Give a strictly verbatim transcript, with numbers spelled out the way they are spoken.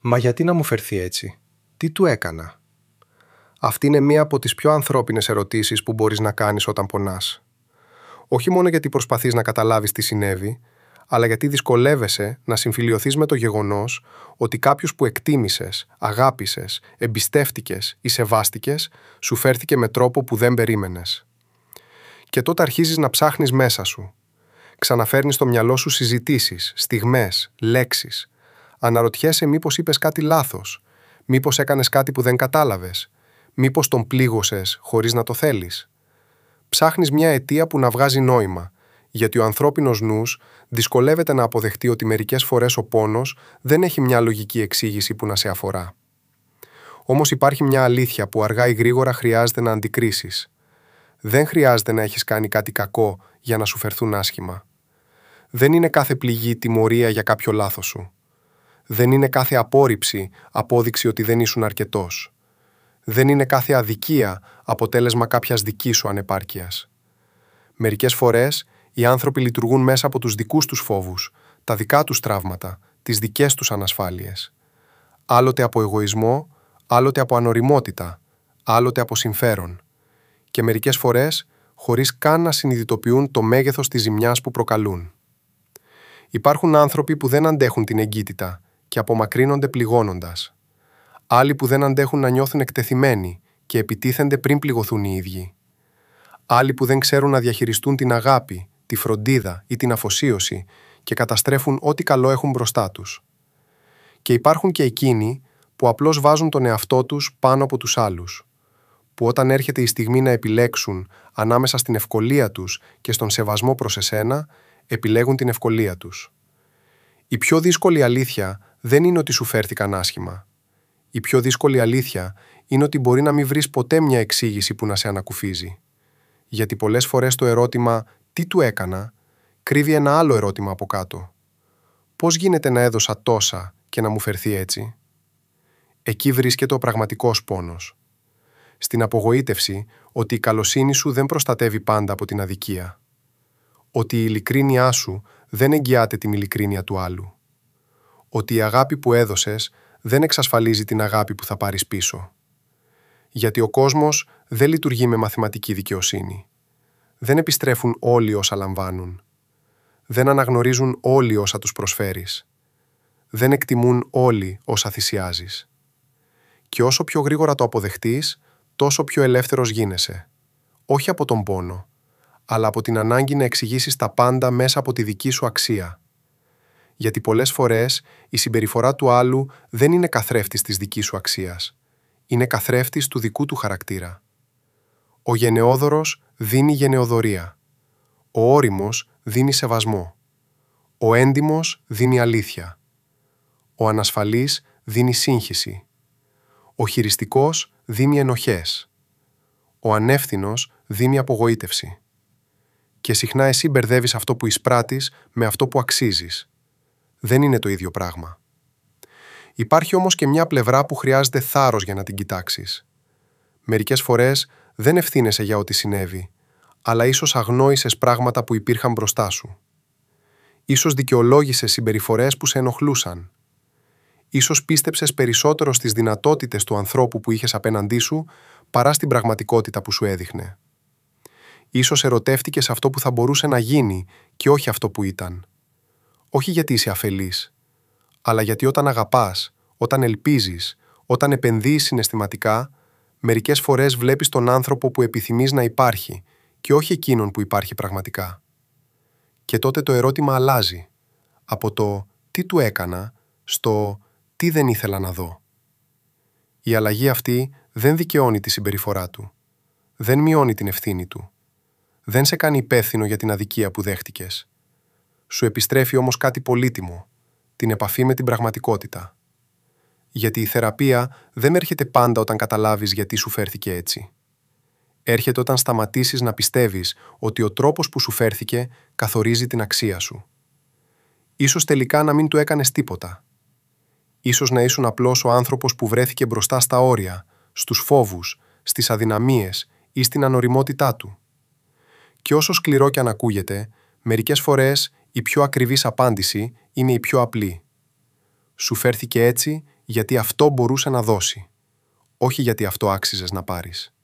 Μα γιατί να μου φερθεί έτσι? Τι του έκανα? Αυτή είναι μία από τις πιο ανθρώπινες ερωτήσεις που μπορείς να κάνεις όταν πονάς. Όχι μόνο γιατί προσπαθείς να καταλάβεις τι συνέβη, αλλά γιατί δυσκολεύεσαι να συμφιλιωθείς με το γεγονός ότι κάποιος που εκτίμησες, αγάπησες, εμπιστεύτηκες ή σεβάστηκες, σου φέρθηκε με τρόπο που δεν περίμενες. Και τότε αρχίζεις να ψάχνεις μέσα σου. Ξαναφέρνεις στο μυαλό σου συζητήσεις, στιγμές, λέξεις. Αναρωτιέσαι μήπως είπες κάτι λάθος, μήπως έκανες κάτι που δεν κατάλαβες, μήπως τον πλήγωσες χωρίς να το θέλεις. Ψάχνεις μια αιτία που να βγάζει νόημα, γιατί ο ανθρώπινος νους δυσκολεύεται να αποδεχτεί ότι μερικές φορές ο πόνος δεν έχει μια λογική εξήγηση που να σε αφορά. Όμως υπάρχει μια αλήθεια που αργά ή γρήγορα χρειάζεται να αντικρίσεις. Δεν χρειάζεται να έχεις κάνει κάτι κακό για να σου φερθούν άσχημα. Δεν είναι κάθε πληγή τιμωρία για κάποιο λάθος σου. Δεν είναι κάθε απόρριψη απόδειξη ότι δεν ήσουν αρκετός. Δεν είναι κάθε αδικία αποτέλεσμα κάποιας δικής σου ανεπάρκειας. Μερικές φορές οι άνθρωποι λειτουργούν μέσα από τους δικούς τους φόβους, τα δικά τους τραύματα, τις δικές τους ανασφάλειες. Άλλοτε από εγωισμό, άλλοτε από ανοριμότητα, άλλοτε από συμφέρον. Και μερικές φορές χωρίς καν να συνειδητοποιούν το μέγεθος της ζημιάς που προκαλούν. Υπάρχουν άνθρωποι που δεν αντέχουν την εγκύτητα και απομακρύνονται πληγώνοντας. Άλλοι που δεν αντέχουν να νιώθουν εκτεθειμένοι και επιτίθενται πριν πληγωθούν οι ίδιοι. Άλλοι που δεν ξέρουν να διαχειριστούν την αγάπη, τη φροντίδα ή την αφοσίωση και καταστρέφουν ό,τι καλό έχουν μπροστά τους. Και υπάρχουν και εκείνοι που απλώς βάζουν τον εαυτό τους πάνω από τους άλλους, που όταν έρχεται η στιγμή να επιλέξουν ανάμεσα στην ευκολία τους και στον σεβασμό προς εσένα, επιλέγουν την ευκολία τους. Η πιο δύσκολη αλήθεια δεν είναι ότι σου φέρθηκαν άσχημα. Η πιο δύσκολη αλήθεια είναι ότι μπορεί να μην βρεις ποτέ μια εξήγηση που να σε ανακουφίζει. Γιατί πολλές φορές το ερώτημα «τι του έκανα» κρύβει ένα άλλο ερώτημα από κάτω. Πώς γίνεται να έδωσα τόσα και να μου φερθεί έτσι? Εκεί βρίσκεται ο πραγματικός πόνος. Στην απογοήτευση ότι η καλοσύνη σου δεν προστατεύει πάντα από την αδικία. Ότι η ειλικρίνειά σου δεν εγγυάται την ειλικρίνεια του άλλου. Ότι η αγάπη που έδωσες δεν εξασφαλίζει την αγάπη που θα πάρεις πίσω. Γιατί ο κόσμος δεν λειτουργεί με μαθηματική δικαιοσύνη. Δεν επιστρέφουν όλοι όσα λαμβάνουν. Δεν αναγνωρίζουν όλοι όσα τους προσφέρεις. Δεν εκτιμούν όλοι όσα θυσιάζεις. Και όσο πιο γρήγορα το αποδεχτείς, τόσο πιο ελεύθερος γίνεσαι. Όχι από τον πόνο, αλλά από την ανάγκη να εξηγήσεις τα πάντα μέσα από τη δική σου αξία. Γιατί πολλές φορές η συμπεριφορά του άλλου δεν είναι καθρέφτης της δικής σου αξίας. Είναι καθρέφτης του δικού του χαρακτήρα. Ο γενναιόδωρος δίνει γενναιοδωρία. Ο ώριμος δίνει σεβασμό. Ο έντιμος δίνει αλήθεια. Ο ανασφαλής δίνει σύγχυση. Ο χειριστικός δίνει ενοχές. Ο ανεύθυνος δίνει απογοήτευση. Και συχνά εσύ μπερδεύεις αυτό που εισπράττεις με αυτό που αξίζεις. Δεν είναι το ίδιο πράγμα. Υπάρχει όμως και μια πλευρά που χρειάζεται θάρρος για να την κοιτάξεις. Μερικές φορές δεν ευθύνεσαι για ό,τι συνέβη, αλλά ίσως αγνόησες πράγματα που υπήρχαν μπροστά σου. Ίσως δικαιολόγησες συμπεριφορές που σε ενοχλούσαν. Ίσως πίστεψες περισσότερο στις δυνατότητες του ανθρώπου που είχες απέναντί σου παρά στην πραγματικότητα που σου έδειχνε. Ίσως ερωτεύτηκες αυτό που θα μπορούσε να γίνει και όχι αυτό που ήταν. Όχι γιατί είσαι αφελής, αλλά γιατί όταν αγαπάς, όταν ελπίζεις, όταν επενδύεις συναισθηματικά, μερικές φορές βλέπεις τον άνθρωπο που επιθυμείς να υπάρχει και όχι εκείνον που υπάρχει πραγματικά. Και τότε το ερώτημα αλλάζει, από το «τι του έκανα» στο «τι δεν ήθελα να δω». Η αλλαγή αυτή δεν δικαιώνει τη συμπεριφορά του, δεν μειώνει την ευθύνη του, δεν σε κάνει υπεύθυνο για την αδικία που δέχτηκες. Σου επιστρέφει όμως κάτι πολύτιμο, την επαφή με την πραγματικότητα. Γιατί η θεραπεία δεν έρχεται πάντα όταν καταλάβεις γιατί σου φέρθηκε έτσι. Έρχεται όταν σταματήσεις να πιστεύεις ότι ο τρόπος που σου φέρθηκε καθορίζει την αξία σου. Ίσως τελικά να μην του έκανες τίποτα. Ίσως να ήσουν απλώς ο άνθρωπος που βρέθηκε μπροστά στα όρια, στους φόβους, στις αδυναμίες ή στην ανοριμότητά του. Και όσο σκληρό κι αν ακούγεται, μερικές φορές η πιο ακριβής απάντηση είναι η πιο απλή. Σου φέρθηκε έτσι γιατί αυτό μπορούσε να δώσει, όχι γιατί αυτό άξιζες να πάρεις.